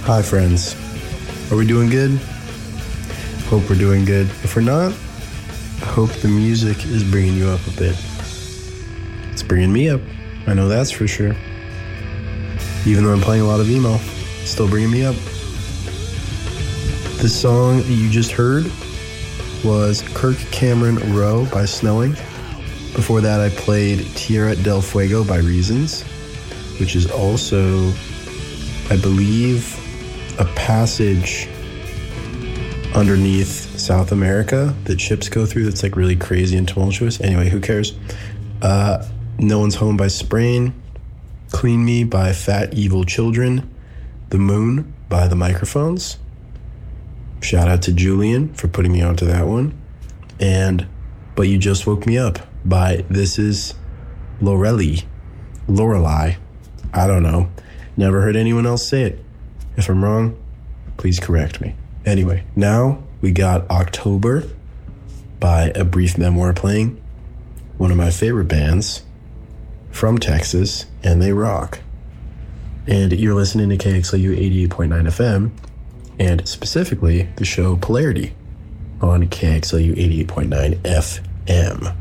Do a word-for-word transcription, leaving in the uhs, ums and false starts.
Hi, friends. Are we doing good? Hope we're doing good. If we're not, I hope the music is bringing you up a bit. It's bringing me up. I know that's for sure. Even though I'm playing a lot of emo, it's still bringing me up. This song you just heard was Kirk Cameron Row by Snowing. Before that, I played Tierra del Fuego by Reasons, which is also, I believe, a passage underneath South America that ships go through that's like really crazy and tumultuous. Anyway, who cares? Uh, No One's Home by Sprain, Clean Me by Fat Evil Children, The Moon by The Microphones. Shout out to Julian for putting me onto that one. And But You Just Woke Me Up by This Is Lorelei. Lorelei. I don't know. Never heard anyone else say it. If I'm wrong, please correct me. Anyway, now we got October by A Brief Memoir playing. One of my favorite bands from Texas, and they rock. And you're listening to K X L U eighty-eight point nine F M, and specifically the show Polarity on K X L U eighty-eight point nine F M.